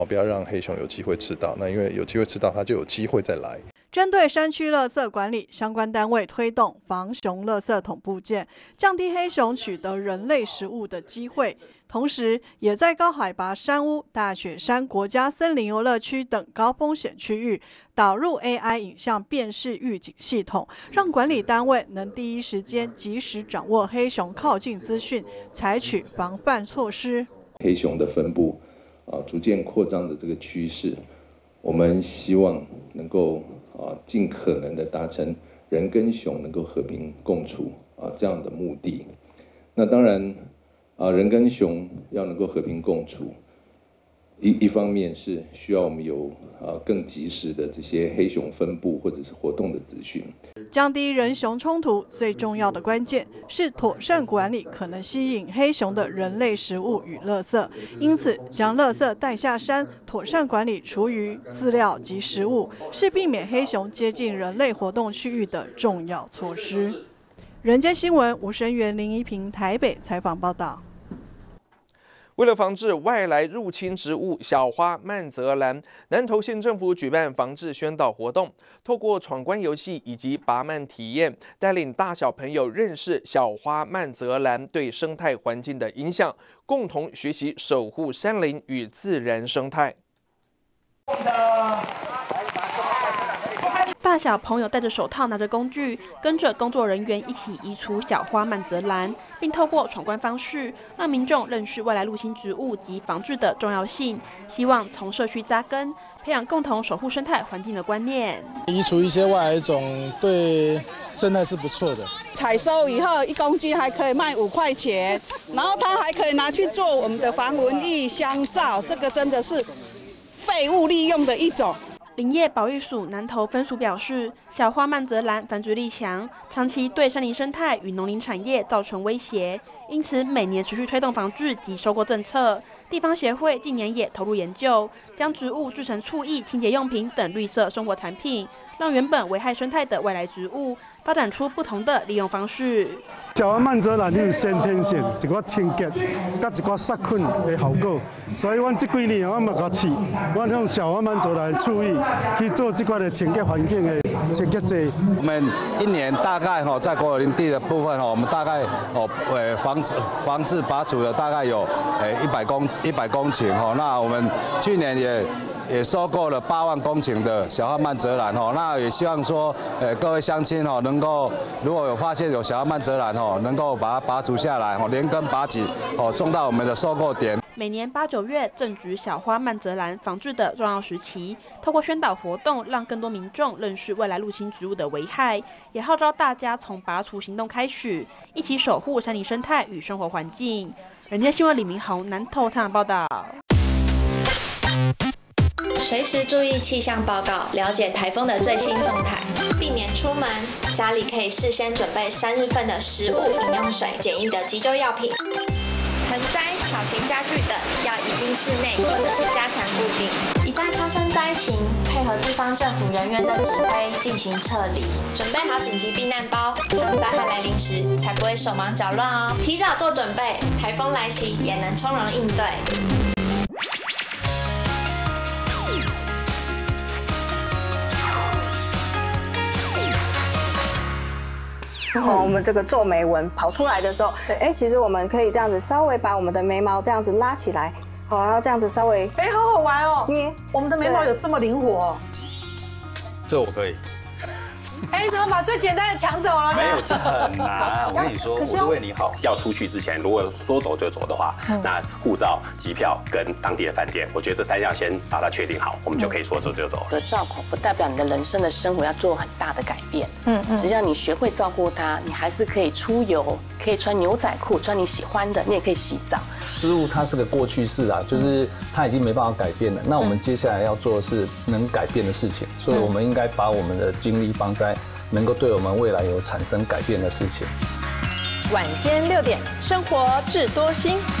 不要让黑熊有机会吃到，那因为有机会吃到，它就有机会再来。 针对山区垃圾管理，相关单位推动防熊垃圾桶部件，降低黑熊取得人类食物的机会。同时，也在高海拔山屋、大雪山国家森林游乐区等高风险区域导入 AI 影像辨识预警系统，让管理单位能第一时间及时掌握黑熊靠近资讯，采取防范措施。 黑熊的分布逐渐扩张的这个趋势，我们希望能够尽可能的达成人跟熊能够和平共处这样的目的。那当然人跟熊要能够和平共处，一方面是需要我们有更及时的这些黑熊分布或者是活动的资讯。 降低人熊冲突最重要的关键是妥善管理可能吸引黑熊的人类食物与垃圾，因此将垃圾带下山，妥善管理厨余、饲料及食物，是避免黑熊接近人类活动区域的重要措施。人间新闻吴声源、林怡平台北采访报道。 为了防治外来入侵植物小花曼泽兰，南投县政府举办防治宣导活动，透过闯关游戏以及拔蔓体验，带领大小朋友认识小花曼泽兰对生态环境的影响，共同学习守护山林与自然生态。 大小朋友戴着手套，拿着工具，跟着工作人员一起移除小花曼泽兰，并透过闯关方式，让民众认识外来入侵植物及防治的重要性。希望从社区扎根，培养共同守护生态环境的观念。 移除一些外来种，对生态是不错的。 采收以后，1公斤还可以卖5块钱，然后它还可以拿去做我们的防蚊液、香皂，这个真的是废物利用的一种。 林业保育署南投分署表示，小花曼泽兰繁殖力强，长期对山林生态与农林产业造成威胁，因此每年持续推动防治及收购政策。地方协会近年也投入研究，将植物制成醋液、清洁用品等绿色生活产品，让原本危害生态的外来植物发展出不同的利用方式。 小花曼泽兰有先天性一个清洁，甲一个杀菌的效果，所以阮这几年我嘛甲试，阮用小花曼泽兰醋液去做这块的清洁环境的清洁剂。 我们一年大概在国有林地的部分我们大概防治拔除的大概有100公顷那我们去年也收购了8万公顷的小花曼泽兰那也希望说各位乡亲能够如果有发现有小花曼泽兰能够把它拔除下来连根拔起送到我们的收购点。 每年8、9月正值小花曼泽兰防治的重要时期，透过宣导活动，让更多民众认识外来入侵植物的危害，也号召大家从拔除行动开始，一起守护山林生态与生活环境。人间新闻李明宏南投采访报道。 随时注意气象报告，了解台风的最新动态，避免出门。家里可以事先准备3日份的食物、饮用水、简易的急救药品。盆栽、小型家具等要移进室内或者是加强固定。一旦发生灾情，配合地方政府人员的指挥进行撤离，准备好紧急避难包，当灾害来临时才不会手忙脚乱哦。提早做准备，台风来袭也能从容应对。 我们这个皱眉纹跑出来的时候，其实我们可以这样子稍微把我们的眉毛这样子拉起来，好，然后这样子稍微， 好好玩哦！ 捏， 我们的眉毛有这么灵活哦？ 这我可以。 你怎么把最简单的抢走了呢？ 没有，这很难。我跟你说，我是为你好。要出去之前，如果说走就走的话，那护照、机票跟当地的饭店，我觉得这3样先把它确定好，我们就可以说走就走。 的照顾不代表你的人生的生活要做很大的改变。只要你学会照顾它，你还是可以出游，可以穿牛仔裤，穿你喜欢的，你也可以洗澡。 失误它是个过去式啊，就是它已经没办法改变了。那我们接下来要做的是能改变的事情，所以我们应该把我们的精力放在能够对我们未来有产生改变的事情。 晚间6点，生活智多星。